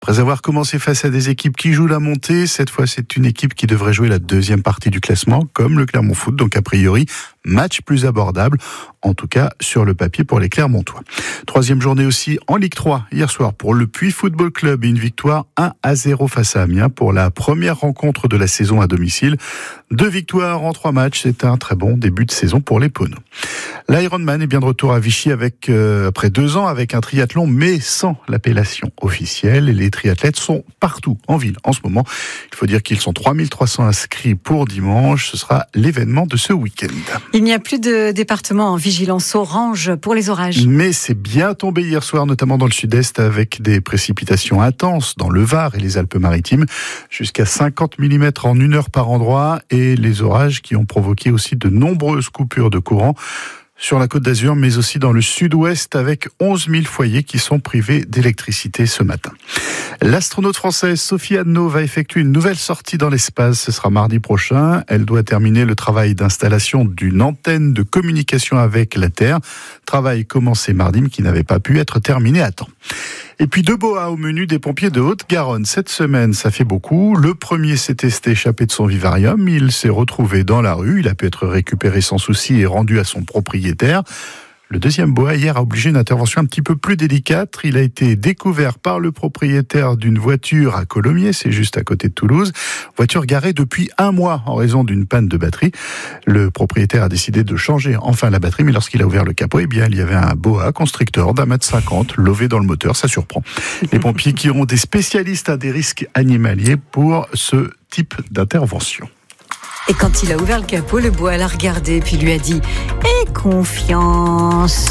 Après avoir commencé face à des équipes qui jouent la montée, cette fois c'est une équipe qui devrait jouer la deuxième partie du classement, comme le Clermont Foot, donc a priori match plus abordable, en tout cas sur le papier pour les Clermontois. Troisième journée aussi en Ligue 3, hier soir pour le Puy Football Club, une victoire 1-0 face à Amiens pour la première rencontre de la saison à domicile. 2 victoires en 3 matchs, c'est un très bon début de saison pour les Poneaux. L'Ironman est bien de retour à Vichy après 2 ans avec un triathlon, mais sans l'appellation officielle. Et les triathlètes sont partout en ville en ce moment. Il faut dire qu'ils sont 3300 inscrits pour dimanche. Ce sera l'événement de ce week-end. Il n'y a plus de département en vigilance orange pour les orages. Mais c'est bien tombé hier soir, notamment dans le sud-est, avec des précipitations intenses dans le Var et les Alpes-Maritimes. Jusqu'à 50 mm en 1 heure par endroit. Et les orages qui ont provoqué aussi de nombreuses coupures de courant sur la Côte d'Azur, mais aussi dans le sud-ouest, avec 11 000 foyers qui sont privés d'électricité ce matin. L'astronaute française Sophie Adno va effectuer une nouvelle sortie dans l'espace. Ce sera mardi prochain. Elle doit terminer le travail d'installation d'une antenne de communication avec la Terre. Travail commencé mardi, mais qui n'avait pas pu être terminé à temps. Et puis 2 boas au menu des pompiers de Haute-Garonne. Cette semaine, ça fait beaucoup. Le premier s'est échappé de son vivarium. Il s'est retrouvé dans la rue. Il a pu être récupéré sans souci et rendu à son propriétaire. Le deuxième boa, hier, a obligé une intervention un petit peu plus délicate. Il a été découvert par le propriétaire d'une voiture à Colomiers, c'est juste à côté de Toulouse. Voiture garée depuis 1 mois en raison d'une panne de batterie. Le propriétaire a décidé de changer enfin la batterie, mais lorsqu'il a ouvert le capot, il y avait un boa constrictor d'1,50 m lové dans le moteur. Ça surprend. Les pompiers qui auront des spécialistes à des risques animaliers pour ce type d'intervention. Et quand il a ouvert le capot, le boa l'a regardé puis lui a dit « Aie confiance !»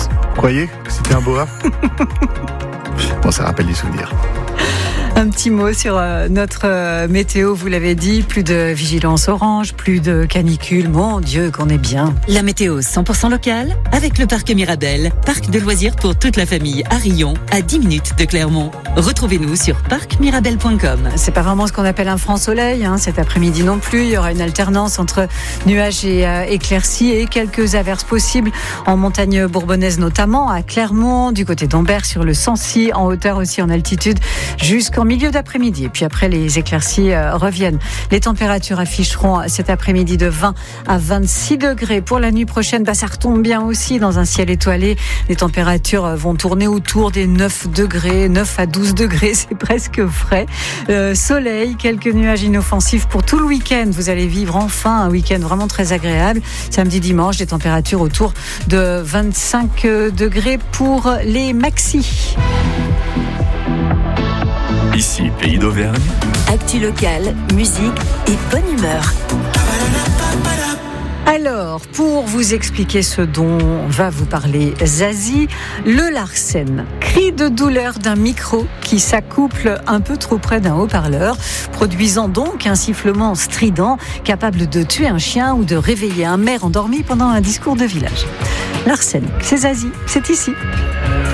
Vous croyez que c'était un boa? Bon, ça rappelle des souvenirs. Un petit mot sur notre météo, vous l'avez dit, plus de vigilance orange, plus de canicule, mon Dieu qu'on est bien. La météo 100% locale avec le parc Mirabel, parc de loisirs pour toute la famille à Rion, à 10 minutes de Clermont. Retrouvez-nous sur parcmirabel.com. C'est pas vraiment ce qu'on appelle un franc soleil, cet après-midi non plus. Il y aura une alternance entre nuages et éclaircies et quelques averses possibles en montagne bourbonnaise notamment, à Clermont, du côté d'Ambert, sur le Sancy, en hauteur aussi en altitude, jusqu'en milieu d'après-midi. Et puis après, les éclaircies reviennent. Les températures afficheront cet après-midi de 20 à 26 degrés. Pour la nuit prochaine, ça retombe bien aussi dans un ciel étoilé. Les températures vont tourner autour des 9 degrés, 9 à 12 degrés. C'est presque frais. Soleil, quelques nuages inoffensifs pour tout le week-end. Vous allez vivre enfin un week-end vraiment très agréable. Samedi, dimanche, des températures autour de 25 degrés pour les maxis. Ici, Pays d'Auvergne. Actu locale, musique et bonne humeur. Alors, pour vous expliquer ce dont va vous parler Zazie, le Larsen, cri de douleur d'un micro qui s'accouple un peu trop près d'un haut-parleur, produisant donc un sifflement strident capable de tuer un chien ou de réveiller un maire endormi pendant un discours de village. Larsen, c'est Zazie, c'est ici.